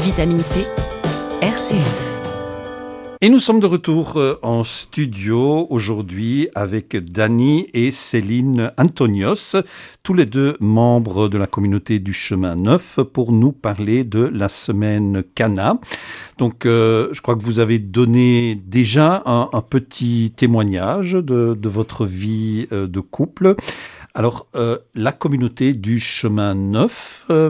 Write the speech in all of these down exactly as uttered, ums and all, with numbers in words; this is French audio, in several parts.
Vitamine C, R C F. Et nous sommes de retour en studio aujourd'hui avec Dany et Céline Antonios, tous les deux membres de la communauté du Chemin Neuf, pour nous parler de la semaine Cana. Donc, euh, je crois que vous avez donné déjà un, un petit témoignage de, de votre vie euh, de couple. Alors, euh, la communauté du Chemin Neuf, euh,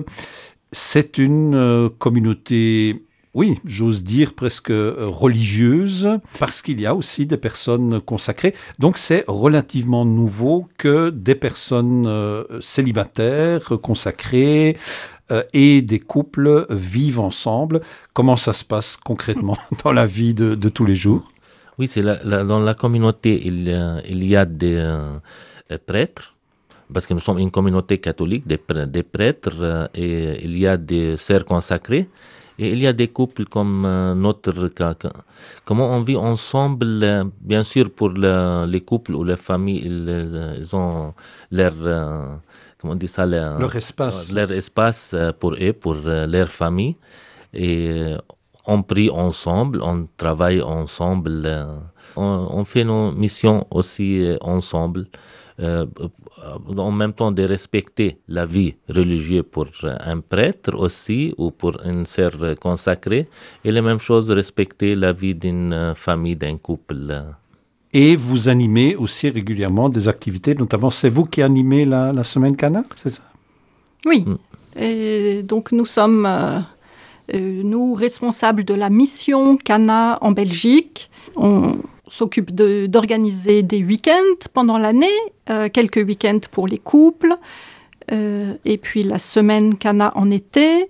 c'est une euh, communauté... Oui, j'ose dire presque religieuse, parce qu'il y a aussi des personnes consacrées. Donc c'est relativement nouveau que des personnes euh, célibataires, consacrées euh, et des couples vivent ensemble. Comment ça se passe concrètement dans la vie de, de tous les jours ? Oui, c'est la, la, dans la communauté, il, euh, il y a des euh, prêtres, parce que nous sommes une communauté catholique, des, des prêtres, euh, et il y a des sœurs consacrées. Et il y a des couples comme euh, notre cas. Comment on vit ensemble, euh, bien sûr pour le, les couples ou les familles, ils, ils ont leur, euh, comment on dit ça, leur, leur espace, leur espace pour eux, pour euh, leur famille. Et euh, on prie ensemble, on travaille ensemble, euh, on, on fait nos missions aussi euh, ensemble. Euh, en même temps de respecter la vie religieuse pour un prêtre aussi ou pour une sœur consacrée et la même chose respecter la vie d'une famille, d'un couple. Et vous animez aussi régulièrement des activités, notamment c'est vous qui animez la, la semaine Cana, c'est ça ? Oui, mm. Et donc nous sommes euh, euh, nous responsables de la mission Cana en Belgique. On s'occupe de, d'organiser des week-ends pendant l'année, euh, quelques week-ends pour les couples, euh, et puis la semaine Cana en été.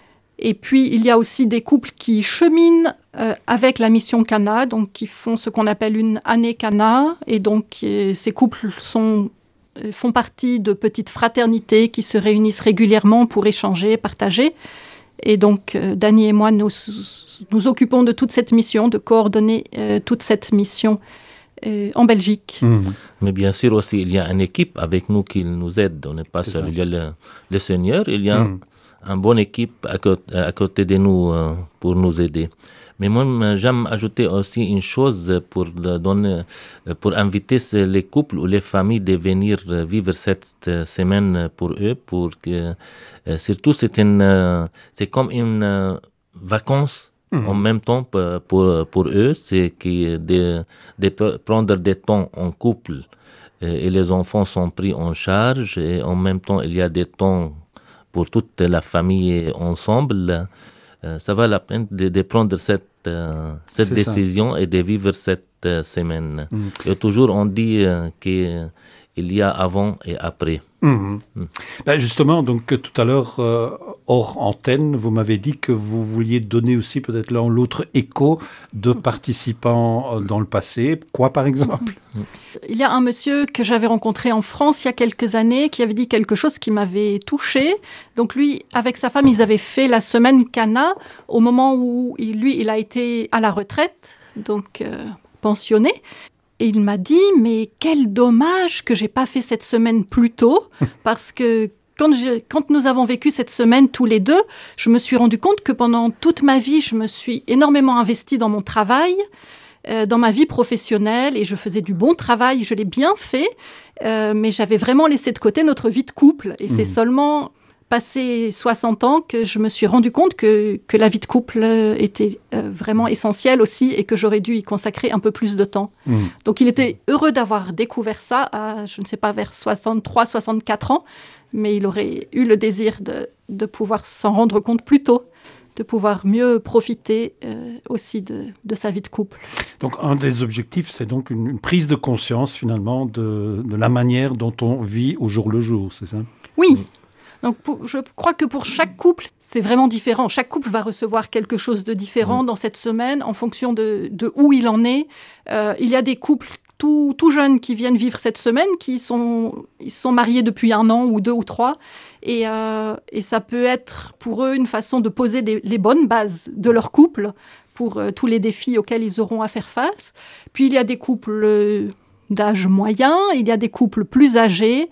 Et puis, il y a aussi des couples qui cheminent euh, avec la mission Cana, donc qui font ce qu'on appelle une année Cana. Et donc, euh, ces couples sont, euh, font partie de petites fraternités qui se réunissent régulièrement pour échanger, partager. Et donc, euh, Dany et moi, nous nous occupons de toute cette mission, de coordonner euh, toute cette mission euh, en Belgique. Mmh. Mais bien sûr aussi, il y a une équipe avec nous qui nous aide. On n'est pas seul. Il y a le, le Seigneur, il y a mmh. une bonne équipe à côté, à côté de nous euh, pour nous aider. Mais moi, j'aime ajouter aussi une chose pour, donner, pour inviter les couples ou les familles de venir vivre cette semaine pour eux. Pour que, surtout, c'est, une, c'est comme une euh, vacance mmh. en même temps pour, pour eux. C'est que de, de prendre des temps en couple et les enfants sont pris en charge. Et en même temps, il y a des temps pour toute la famille ensemble. Euh, ça vaut la peine de, de prendre cette, euh, cette décision ça. Et de vivre cette euh, semaine. Mmh. Et toujours, on dit euh, qu'il y a avant et après. Mmh. Mmh. Ben justement, donc tout à l'heure, euh, hors antenne, vous m'avez dit que vous vouliez donner aussi peut-être l'un ou l'autre écho de participants euh, dans le passé. Quoi, par exemple ? Mmh. Il y a un monsieur que j'avais rencontré en France il y a quelques années qui avait dit quelque chose qui m'avait touchée. Donc lui, avec sa femme, ils avaient fait la semaine Cana au moment où il, lui, il a été à la retraite, donc euh, pensionné. Et il m'a dit, mais quel dommage que j'ai pas fait cette semaine plus tôt, parce que quand, j'ai, quand nous avons vécu cette semaine tous les deux, je me suis rendu compte que pendant toute ma vie, je me suis énormément investie dans mon travail, euh, dans ma vie professionnelle, et je faisais du bon travail, je l'ai bien fait, euh, mais j'avais vraiment laissé de côté notre vie de couple. Et mmh. c'est seulement passé soixante ans que je me suis rendu compte que, que la vie de couple était euh, vraiment essentielle aussi et que j'aurais dû y consacrer un peu plus de temps. Mmh. Donc il était heureux d'avoir découvert ça à, je ne sais pas, vers soixante-trois soixante-quatre ans, mais il aurait eu le désir de, de pouvoir s'en rendre compte plus tôt, de pouvoir mieux profiter euh, aussi de, de sa vie de couple. Donc un des objectifs, c'est donc une, une prise de conscience finalement de, de la manière dont on vit au jour le jour, c'est ça ? Oui. Mmh. Donc, pour, je crois que pour chaque couple, c'est vraiment différent. Chaque couple va recevoir quelque chose de différent mmh. dans cette semaine en fonction de, de où il en est. Euh, il y a des couples tout, tout jeunes qui viennent vivre cette semaine, qui sont, ils sont mariés depuis un an ou deux ou trois. Et, euh, et ça peut être pour eux une façon de poser des, les bonnes bases de leur couple pour euh, tous les défis auxquels ils auront à faire face. Puis, il y a des couples d'âge moyen, il y a des couples plus âgés.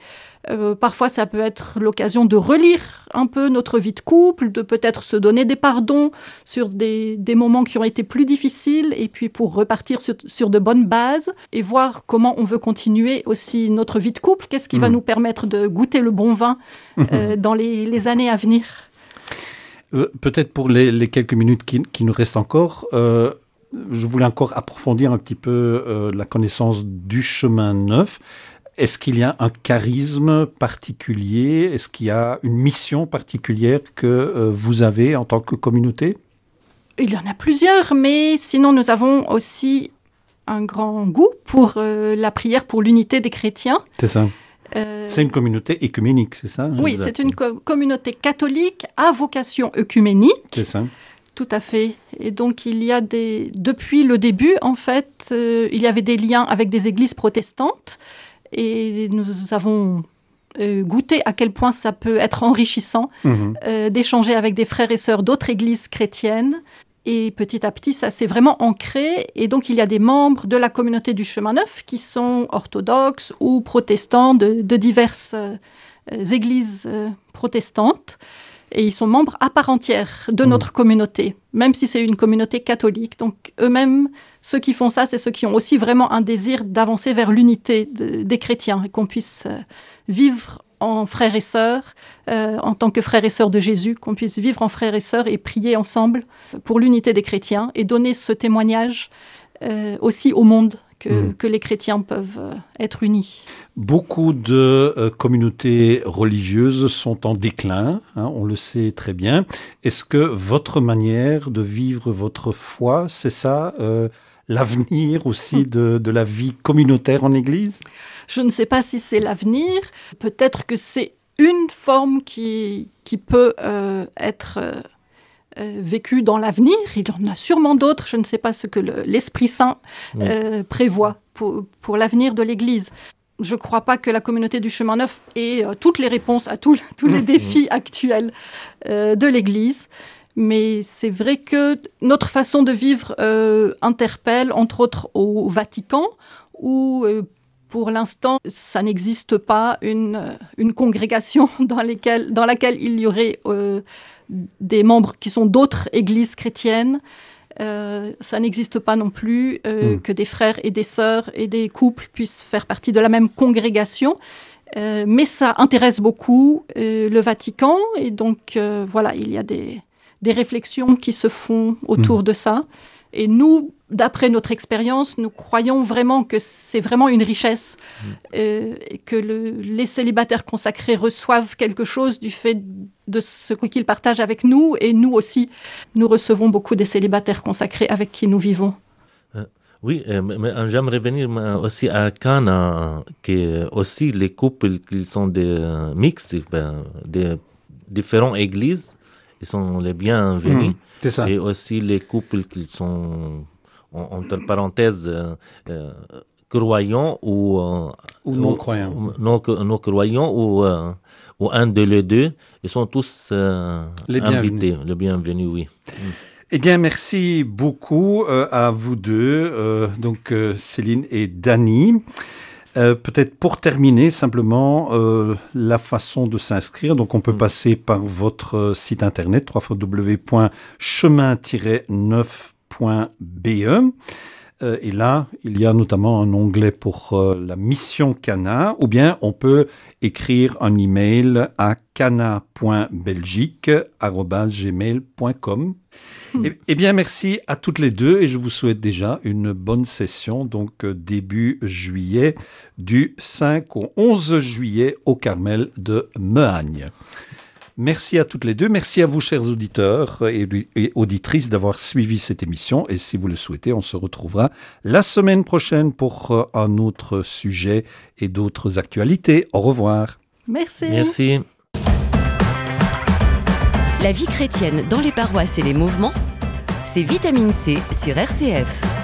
Euh, parfois, ça peut être l'occasion de relire un peu notre vie de couple, de peut-être se donner des pardons sur des, des moments qui ont été plus difficiles, et puis pour repartir sur, sur de bonnes bases et voir comment on veut continuer aussi notre vie de couple. Qu'est-ce qui mmh. va nous permettre de goûter le bon vin euh, dans les, les années à venir. Euh, peut-être pour les, les quelques minutes qui, qui nous restent encore, euh, je voulais encore approfondir un petit peu euh, la connaissance du chemin neuf. Est-ce qu'il y a un charisme particulier? Est-ce qu'il y a une mission particulière que euh, vous avez en tant que communauté? Il y en a plusieurs, mais sinon nous avons aussi un grand goût pour euh, la prière pour l'unité des chrétiens. C'est ça. Euh... C'est une communauté œcuménique, c'est ça? Oui, exactement. C'est une co- communauté catholique à vocation œcuménique. C'est ça. Tout à fait. Et donc, il y a des... Depuis le début, en fait, euh, il y avait des liens avec des églises protestantes. Et nous avons euh, goûté à quel point ça peut être enrichissant mmh. euh, d'échanger avec des frères et sœurs d'autres églises chrétiennes. Et petit à petit, ça s'est vraiment ancré. Et donc, il y a des membres de la communauté du Chemin Neuf qui sont orthodoxes ou protestants de, de diverses euh, églises euh, protestantes. Et ils sont membres à part entière de mmh. notre communauté, même si c'est une communauté catholique. Donc, eux-mêmes, ceux qui font ça, c'est ceux qui ont aussi vraiment un désir d'avancer vers l'unité de, des chrétiens et qu'on puisse euh, vivre en frères et sœurs, euh, en tant que frères et sœurs de Jésus, qu'on puisse vivre en frères et sœurs et prier ensemble pour l'unité des chrétiens et donner ce témoignage euh, aussi au monde que, mmh. que les chrétiens peuvent euh, être unis. Beaucoup de euh, communautés religieuses sont en déclin, hein, on le sait très bien. Est-ce que votre manière de vivre votre foi, c'est ça, euh, l'avenir aussi de, de la vie communautaire en Église? Je ne sais pas si c'est l'avenir. Peut-être que c'est une forme qui, qui peut euh, être euh, euh, vécue dans l'avenir. Il y en a sûrement d'autres. Je ne sais pas ce que le, l'Esprit Saint euh, oui. prévoit pour, pour l'avenir de l'Église. Je ne crois pas que la communauté du Chemin Neuf ait euh, toutes les réponses à tous, tous les défis actuels euh, de l'Église. Mais c'est vrai que notre façon de vivre euh, interpelle, entre autres, au Vatican, où, euh, pour l'instant, ça n'existe pas une, une congrégation dans, lesquelles, dans laquelle il y aurait euh, des membres qui sont d'autres églises chrétiennes. Euh, ça n'existe pas non plus euh, mmh. que des frères et des sœurs et des couples puissent faire partie de la même congrégation. Euh, mais ça intéresse beaucoup euh, le Vatican. Et donc, euh, voilà, il y a des... des réflexions qui se font autour mmh. de ça. Et nous, d'après notre expérience, nous croyons vraiment que c'est vraiment une richesse, mmh. euh, et que le, les célibataires consacrés reçoivent quelque chose du fait de ce qu'ils partagent avec nous. Et nous aussi, nous recevons beaucoup des célibataires consacrés avec qui nous vivons. Euh, oui, euh, mais j'aimerais revenir aussi à Cana, que aussi les couples qui sont des euh, mixtes, ben, des différentes églises, ils sont les bienvenus. Mmh, c'est ça. Et aussi les couples qui sont, entre parenthèses, euh, euh, croyants ou, euh, ou non-croyants. Ou, non, non-croyants ou, euh, ou un de les deux. Ils sont tous euh, les invités. Bienvenus. Les bienvenus, oui. Mmh. Eh bien, merci beaucoup euh, à vous deux, euh, donc euh, Céline et Dany. Euh, peut-être pour terminer, simplement, euh, la façon de s'inscrire. Donc, on peut mmh. passer par votre site internet, w w w point chemin tiret neuf point b e. Euh, et là, il y a notamment un onglet pour euh, la mission Cana, ou bien on peut écrire un email à cana point belgique arobase gmail point com. Hmm. Eh, eh bien, merci à toutes les deux et je vous souhaite déjà une bonne session, donc euh, début juillet, du cinq au onze juillet au Carmel de Mehagne. Merci à toutes les deux. Merci à vous, chers auditeurs et, et auditrices, d'avoir suivi cette émission. Et si vous le souhaitez, on se retrouvera la semaine prochaine pour un autre sujet et d'autres actualités. Au revoir. Merci. Merci. La vie chrétienne dans les paroisses et les mouvements, c'est Vitamine C sur R C F.